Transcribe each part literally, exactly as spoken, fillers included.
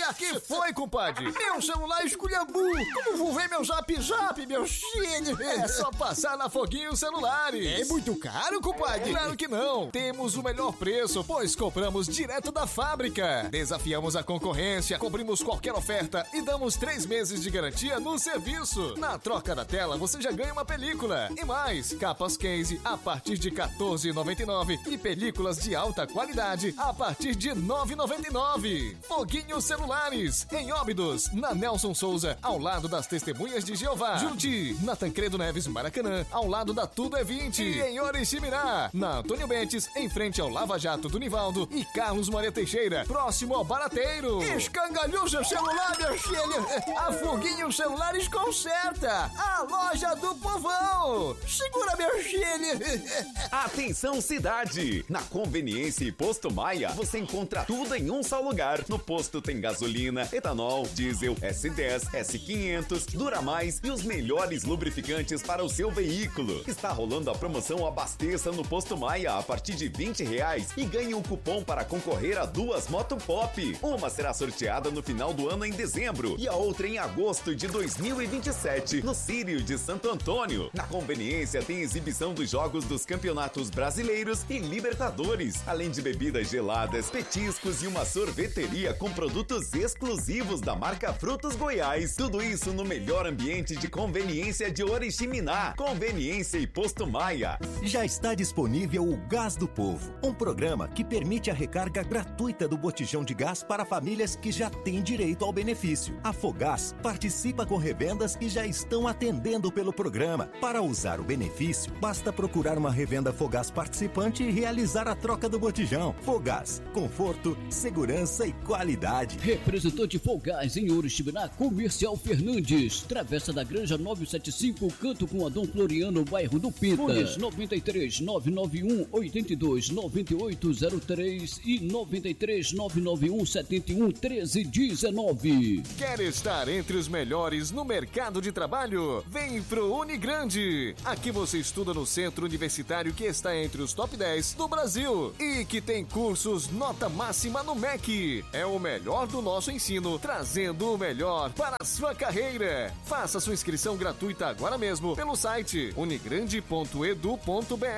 Que foi, compadre? Meu celular esculhambou. Como vou ver meu zap zap, meu filho? É só passar na Foguinho Celulares. É muito caro, compadre? Claro que não. Temos o melhor preço, pois compramos direto da fábrica. Desafiamos a concorrência, cobrimos qualquer oferta e damos três meses de garantia no serviço. Na troca da tela, você já ganha uma película. E mais, capas case a partir de quatorze reais e noventa e nove centavos e películas de alta qualidade a partir de nove reais e noventa e nove centavos. Foguinho Celulares, em Óbidos, na Nelson Souza, ao lado das Testemunhas de Jeová. Junti, na Tancredo Neves, Maracanã, ao lado da Tudo é vinte. E em Oriximiná, na Antônio Bentes, em frente ao Lava Jato do Nivaldo e Carlos Maria Teixeira, próximo ao Barateiro. Escangalhou seu celular, meu filho. A Foguinho Celulares conserta. A loja do povão. Segura, meu filho. Atenção, cidade! Na Conveniência e Posto Maia, você encontra tudo em um só lugar. No posto tem gasolina, etanol, diesel, S dez, S quinhentos, Duramais e os melhores lubrificantes para o seu veículo. Está rolando a promoção Abasteça no Posto Maia a partir de vinte reais e ganhe um cupom para concorrer a duas Moto Pop. Uma será sorteada no final do ano em dezembro e a outra em agosto de dois mil e vinte e sete, no Círio de Santo Antônio. Na Conveniência tem exibição dos jogos dos campeonatos brasileiros e Libertadores, além de bebidas geladas, petiscos e uma sorveteria com produtos exclusivos da marca Frutos Goiás. Tudo isso no melhor ambiente de conveniência de Oriximiná. Conveniência e Posto Maia. Já está disponível o Gás do Povo, um programa que permite a recarga gratuita do botijão de gás para famílias que já têm direito ao benefício. A Fogás participa com revendas que já estão atendendo pelo programa. Para usar o benefício, basta procurar uma revenda Fogás participante e realizar a troca do botijão. Fogás, conforto, segurança e qualidade. Representante Fogás em Oriximiná, Comercial Fernandes, Travessa da Granja novecentos e setenta e cinco, Canto com Adão Floriano, bairro do Pinta. Fones noventa e três, nove nove um, oito dois, nove oito zero três e noventa e três, nove nove um, sete um, treze dezenove. Quer estar entre os melhores no mercado de trabalho? Vem pro Unigrande. Aqui você estuda no centro universitário que está entre os top dez do Brasil e que tem cursos nota máxima no M E C. É o melhor do nosso ensino, trazendo o melhor para a sua carreira. Faça sua inscrição gratuita agora mesmo pelo site unigrande ponto edu ponto br.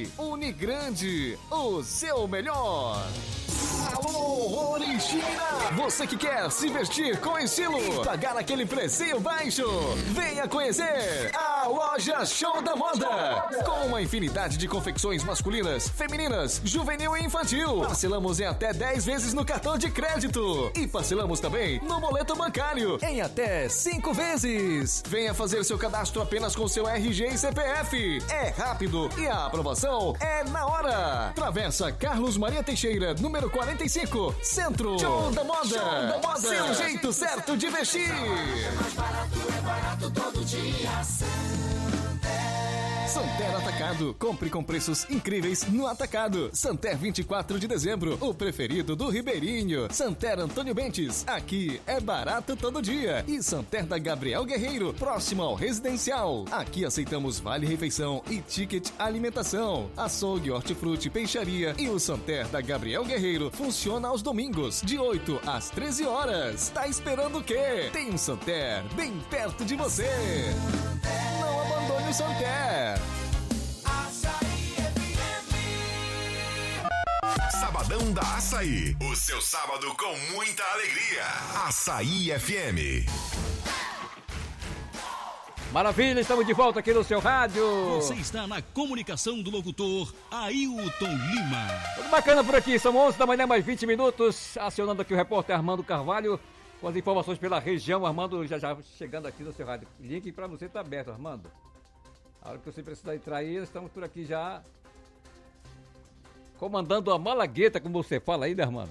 Unigrande, o seu melhor. Alô, Oriximiná! Você que quer se vestir com estilo e pagar aquele precinho baixo, venha conhecer a Loja Show da Moda. Com uma infinidade de confecções masculinas, femininas, juvenil e infantil. Parcelamos em até dez vezes no cartão de crédito. E parcelamos também no boleto bancário em até cinco vezes. Venha fazer seu cadastro apenas com seu R G e C P F. É rápido e a aprovação é na hora. Travessa Carlos Maria Teixeira, número quarenta e cinco, Centro. Show da Moda. Show da Moda. Seu jeito certo de vestir. É mais barato, é barato todo dia. Santer Atacado. Compre com preços incríveis no Atacado. Santer vinte e quatro de dezembro, o preferido do Ribeirinho. Santer Antônio Bentes, aqui é barato todo dia. E Santer da Gabriel Guerreiro, próximo ao Residencial. Aqui aceitamos vale-refeição e ticket alimentação. Açougue, hortifruti, peixaria. E o Santer da Gabriel Guerreiro funciona aos domingos, de oito às treze horas. Tá esperando o quê? Tem um Santer bem perto de você. Não abandone o Santer. Sabadão da Açaí. O seu sábado com muita alegria. Açaí F M. Maravilha, estamos de volta aqui no seu rádio. Você está na comunicação do locutor Ailton Lima. Tudo bacana por aqui, são onze da manhã, mais vinte minutos. Acionando aqui o repórter Armando Carvalho com as informações pela região. Armando, já já chegando aqui no seu rádio. Link para você está aberto, Armando. A hora que você precisar entrar aí, estamos por aqui já comandando a malagueta, como você fala aí, né, Armando?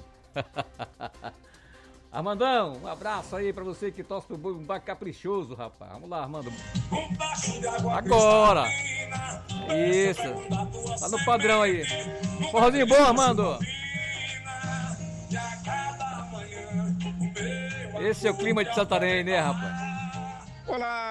Armandão, um abraço aí pra você que torce pro Bumbá caprichoso, rapaz. Vamos lá, Armando. Agora! Isso! Tá no padrão aí. Forrozinho bom, Armando! Esse é o clima de Santarém, né, rapaz? Olá,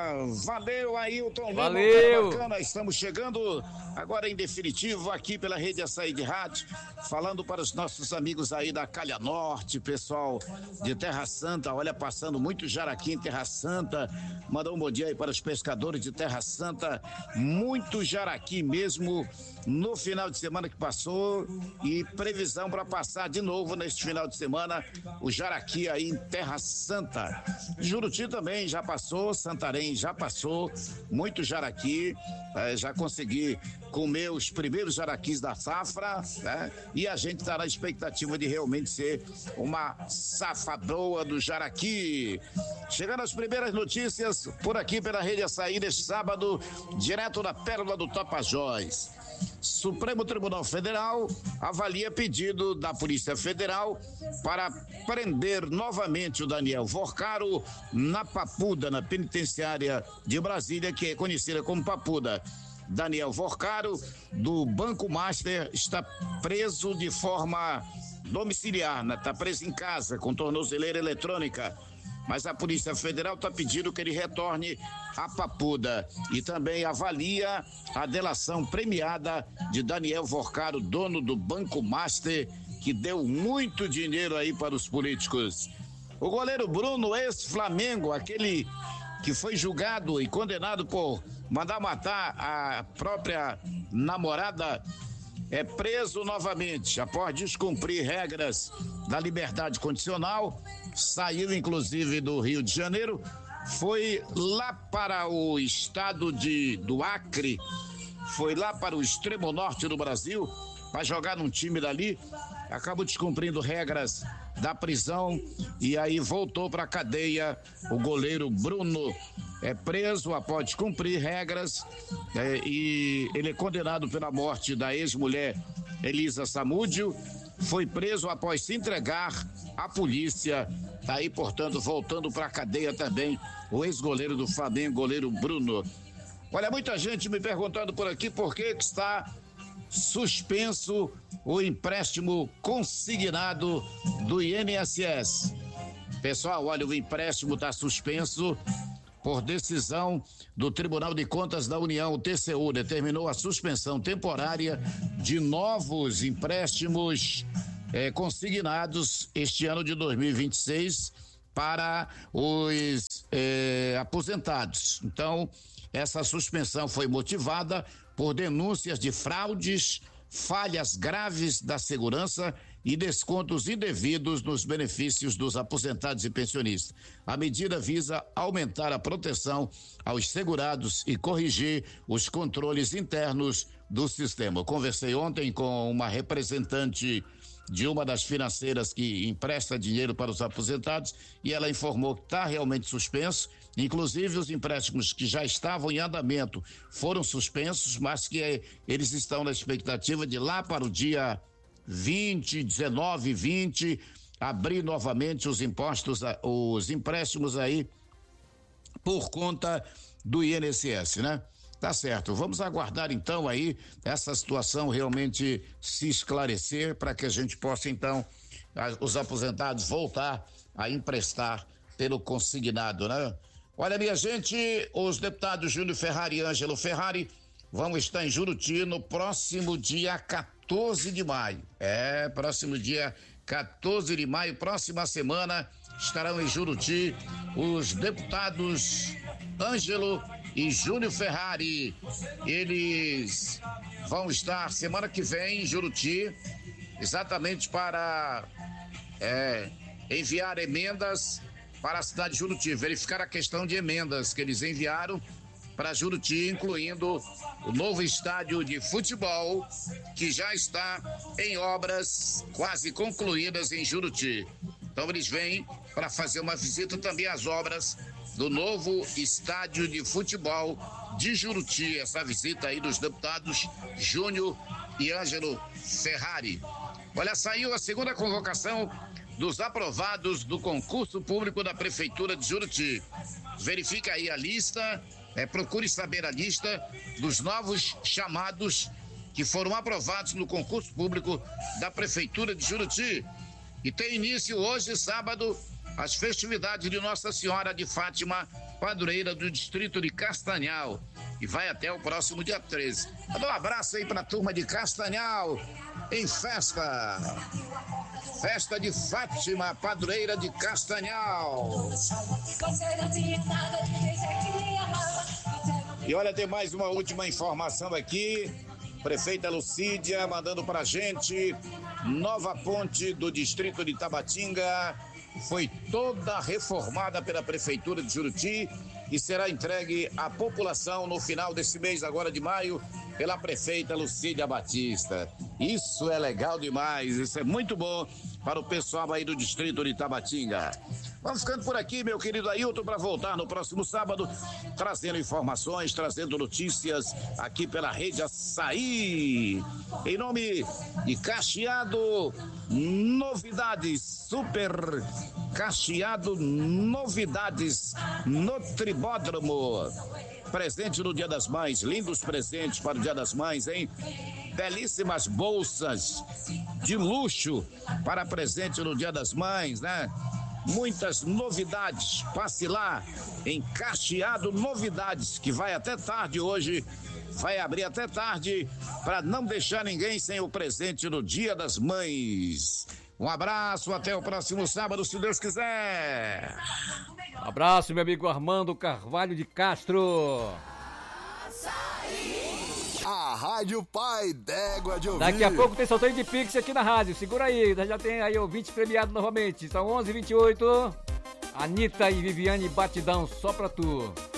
Valeu, Ailton Lima. Valeu. Bacana, estamos chegando agora em definitivo aqui pela Rede Açaí de Rádio, falando para os nossos amigos aí da Calha Norte, pessoal de Terra Santa, olha, passando muito jaraqui em Terra Santa. Mandar um bom dia aí para os pescadores de Terra Santa, muito jaraqui mesmo no final de semana que passou e previsão para passar de novo neste final de semana o jaraqui aí em Terra Santa. Juruti também já passou, Santarém já passou, muito jaraqui, eh, já consegui comer os primeiros jaraquis da safra, né? E a gente está na expectativa de realmente ser uma safra boa do jaraqui. Chegando às primeiras notícias por aqui pela Rede Açaí deste sábado, direto da Pérola do Tapajós. Supremo Tribunal Federal avalia pedido da Polícia Federal para prender novamente o Daniel Vorcaro na Papuda, na penitenciária de Brasília, que é conhecida como Papuda. Daniel Vorcaro, do Banco Master, está preso de forma domiciliar, né? Está preso em casa com tornozeleira eletrônica. Mas a Polícia Federal está pedindo que ele retorne à Papuda e também avalia a delação premiada de Daniel Vorcaro, dono do Banco Master, que deu muito dinheiro aí para os políticos. O goleiro Bruno, ex-Flamengo, aquele que foi julgado e condenado por mandar matar a própria namorada, é preso novamente após descumprir regras da liberdade condicional. Saiu inclusive do Rio de Janeiro, foi lá para o estado de, do Acre, foi lá para o extremo norte do Brasil para jogar num time dali, acabou descumprindo regras da prisão e aí voltou para a cadeia. O goleiro Bruno é preso após descumprir regras, é, e ele é condenado pela morte da ex-mulher Elisa Samúdio. Foi preso após se entregar à polícia. Tá aí, portanto, voltando para a cadeia também o ex-goleiro do Flamengo, goleiro Bruno. Olha, muita gente me perguntando por aqui por que que está suspenso o empréstimo consignado do I N S S. Pessoal, olha, o empréstimo está suspenso por decisão do Tribunal de Contas da União. O T C U determinou a suspensão temporária de novos empréstimos eh, consignados este ano de dois mil e vinte e seis para os eh, aposentados. Então, essa suspensão foi motivada por denúncias de fraudes, falhas graves da segurança e descontos indevidos nos benefícios dos aposentados e pensionistas. A medida visa aumentar a proteção aos segurados e corrigir os controles internos do sistema. Eu conversei ontem com uma representante de uma das financeiras que empresta dinheiro para os aposentados e ela informou que está realmente suspenso. Inclusive os empréstimos que já estavam em andamento foram suspensos, mas que eh, eles estão na expectativa de lá para o dia vinte, dezenove, vinte, abrir novamente os impostos, os empréstimos aí por conta do I N S S, né? Tá certo, vamos aguardar então aí essa situação realmente se esclarecer para que a gente possa então, os aposentados voltar a emprestar pelo consignado, né? Olha, minha gente, os deputados Júnior Ferrari e Ângelo Ferrari vão estar em Juruti no próximo dia quatorze de maio. É, próximo dia quatorze de maio, próxima semana, estarão em Juruti os deputados Ângelo e Júnior Ferrari. Eles vão estar semana que vem em Juruti, exatamente para é, enviar emendas para a cidade de Juruti, verificar a questão de emendas que eles enviaram para Juruti, incluindo o novo estádio de futebol, que já está em obras quase concluídas em Juruti. Então eles vêm para fazer uma visita também às obras do novo estádio de futebol de Juruti. Essa visita aí dos deputados Júnior e Ângelo Ferrari. Olha, saiu a segunda convocação dos aprovados do concurso público da Prefeitura de Juruti. Verifica aí a lista, é, procure saber a lista dos novos chamados que foram aprovados no concurso público da Prefeitura de Juruti. E tem início hoje, sábado, as festividades de Nossa Senhora de Fátima padroeira do distrito de Castanhal. E vai até o próximo dia treze. Manda um abraço aí pra turma de Castanhal em festa. Festa de Fátima, padroeira de Castanhal. E olha, tem mais uma última informação aqui. Prefeita Lucídia mandando pra gente. Nova ponte do distrito de Tabatinga foi toda reformada pela Prefeitura de Juruti e será entregue à população no final desse mês, agora de maio, pela prefeita Lucídia Batista. Isso é legal demais, isso é muito bom para o pessoal aí do distrito de Tabatinga. Vamos ficando por aqui, meu querido Ailton, para voltar no próximo sábado, trazendo informações, trazendo notícias aqui pela Rede Açaí. Em nome de Cacheado Novidades, Super Cacheado Novidades no Tribódromo. Presente no Dia das Mães, lindos presentes para o Dia das Mães, hein? Belíssimas bolsas de luxo para presente no Dia das Mães, né? Muitas novidades, passe lá em Cacheado Novidades, que vai até tarde hoje, vai abrir até tarde para não deixar ninguém sem o presente no Dia das Mães. Um abraço, até o próximo sábado, se Deus quiser. Um abraço, meu amigo Armando Carvalho de Castro. A Rádio Pai d'Égua de Ouvir. Daqui a pouco tem sorteio de Pix aqui na rádio. Segura aí, já tem aí ouvinte premiado novamente. São onze e vinte e oito. Anitta e Viviane Batidão, só pra tu.